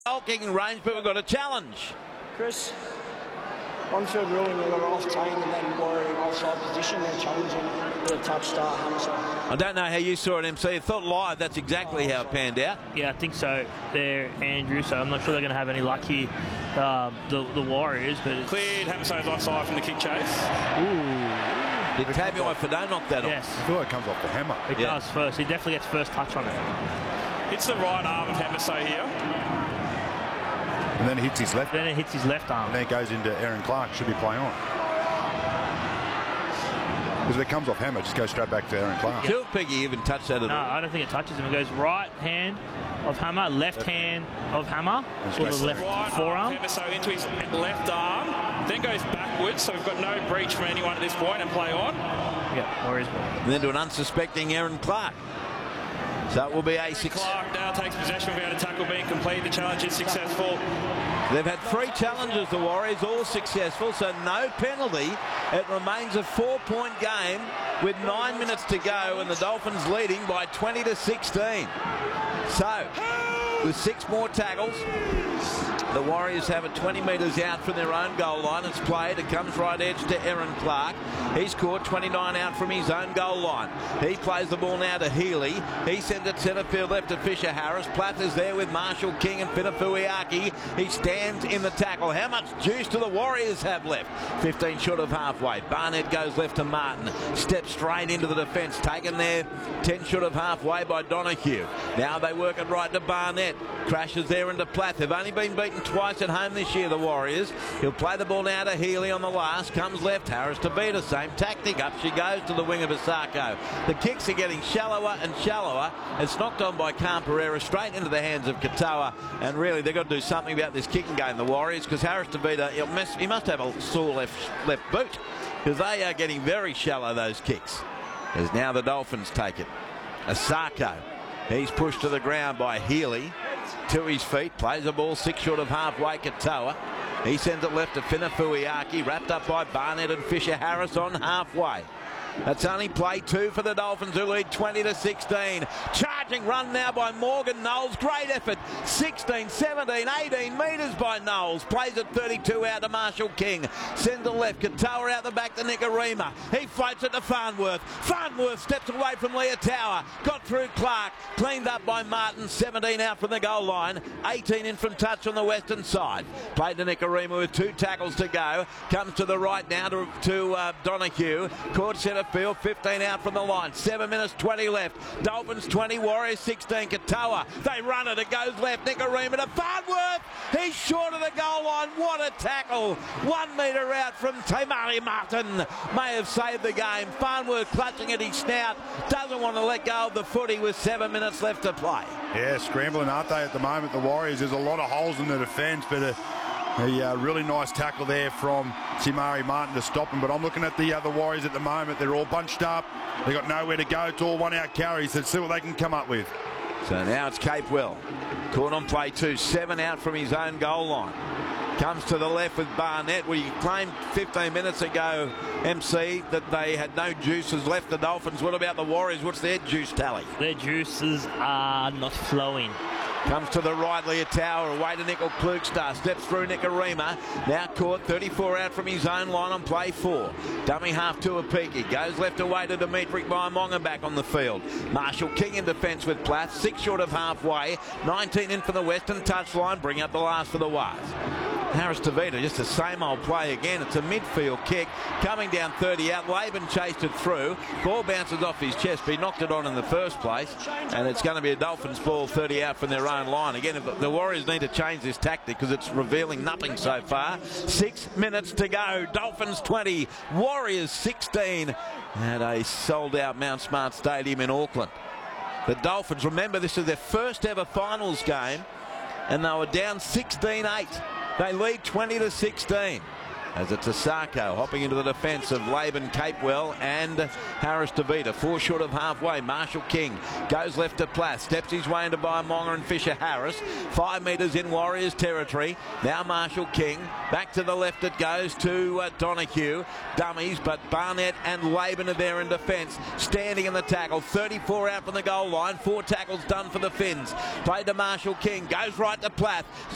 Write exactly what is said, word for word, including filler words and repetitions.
Goal kicking range, but we've got a challenge. Chris, on-field ruling, we've got an off-tane and then Warrior offside position. They're challenging with a touch start. I don't know how you saw it, M C. I thought live that's exactly how it panned out. Yeah, I think so there, Andrew. So I'm not sure they're going to have any luck here, um, the, the Warriors. But it's... Cleared Hamiso's offside from the kick chase. Ooh. Did Tabuai Fado knock that yes. off? I feel like it comes off the hammer. It yeah. does first. He definitely gets first touch on it. Hits the right arm of Hamiso here. And then it hits his left. Then it hits his left arm. And then it goes into Aaron Clark. Should be play on. Because if it comes off hammer, it just goes straight back to Aaron Clark. Could Piggy even touch that at No, all? I don't think it touches him. It goes right hand of hammer, left hand of hammer, or the left Right forearm. Hamiso into his left arm, then goes backwards, so we've got no breach from anyone at this point and play on. Yeah, Warriors. And then to an unsuspecting Aaron Clark. So it will be a six. Clark now takes possession without a tackle being complete. The challenge is successful. They've had three challenges, the Warriors, all successful, so no penalty. It remains a four-point game with nine minutes to go, and the Dolphins leading by twenty to sixteen. So, with six more tackles, the Warriors have it twenty metres out from their own goal line. It's played. It comes right edge to Aaron Clark. He's caught twenty-nine out from his own goal line. He plays the ball now to Healy. He sends it centre field left to Fisher Harris. Platt is there with Marshall King and Finafuiaki. He stands in the tackle. How much juice do the Warriors have left? fifteen short of halfway. Barnett goes left to Martin. Steps straight into the defence. Taken there ten short of halfway by Donahue. Now they work it right to Barnett. Crashes there into Platt. They've only been beaten twice at home this year, the Warriors. He'll play the ball now to Healy on the last. Comes left. Harris to Beta. Same tactic. Up she goes to the wing of Asako. The kicks are getting shallower and shallower. It's knocked on by Khan Pereira straight into the hands of Katoa. And really, they've got to do something about this kicking game, the Warriors, because Harris to Beta, he must have a sore left, left boot, because they are getting very shallow, those kicks. As now the Dolphins take it. Asako. He's pushed to the ground by Healy. To his feet, plays the ball six short of halfway. Katoa. He sends it left to Finafuiaki, wrapped up by Barnett and Fisher Harris on halfway. That's only play two for the Dolphins, who lead twenty to sixteen. Charging run now by Morgan Knowles. Great effort. sixteen, seventeen, eighteen metres by Knowles. Plays it thirty-two out to Marshall King. Sends it left. Katoa out the back to Nicarima. He floats it to Farnworth. Farnworth steps away from Leah Tower. Got through Clark. Cleaned up by Martin. seventeen out from the goal line. eighteen in from touch on the western side. Played to Nicarima with two tackles to go. Comes to the right now to, to uh, Donahue. Caught centre field, fifteen out from the line. seven minutes twenty left. Dolphins twenty, Warriors sixteen. Katoa, they run it. It goes left. Nicarima to Farnworth. He's short of the goal line. What a tackle. One metre out from Tamari Martin. May have saved the game. Farnworth clutching at his snout. Doesn't want to let go of the footy with seven minutes left to play. Yeah, scrambling, aren't they, at the moment, the Warriors? There's a lot of holes in the defence, but a, a uh, really nice tackle there from Timari Martin to stop him. But I'm looking at the other Warriors at the moment. They're all bunched up. They've got nowhere to go. It's all one-out carries. Let's see what they can come up with. So now it's Capewell. Caught on play two. Seven out from his own goal line. Comes to the left with Barnett. We claimed fifteen minutes ago, M C, that they had no juices left, the Dolphins. What about the Warriors? What's their juice tally? Their juices are not flowing. Comes to the right, Leah Tower, away to Nickel Klugstar, steps through Nicarima, now caught thirty-four out from his own line on play four. Dummy half to Apiki, goes left away to Dimitri Baimonga back on the field. Marshall King in defence with Platt, six short of halfway, nineteen in for the western touchline, bring up the last for the Waz. Harris Tavita, just the same old play again. It's a midfield kick, coming down thirty out. Laban chased it through. Ball bounces off his chest, but he knocked it on in the first place. And it's going to be a Dolphins ball, thirty out from their own line. Again, if the Warriors need to change this tactic because it's revealing nothing so far. Six minutes to go. Dolphins twenty, Warriors sixteen at a sold-out Mount Smart Stadium in Auckland. The Dolphins, remember, this is their first ever finals game, and they were down sixteen eight. They lead twenty to sixteen. As it's Asako hopping into the defence of Laban Capewell and Harris DeVita. Four short of halfway. Marshall King goes left to Plath. Steps his way into Baimonga and Fisher Harris. Five metres in Warriors territory. Now Marshall King. Back to the left it goes to uh, Donahue. Dummies, but Barnett and Laban are there in defence. Standing in the tackle. thirty-four out from the goal line. Four tackles done for the Finns. Played to Marshall King. Goes right to Plath.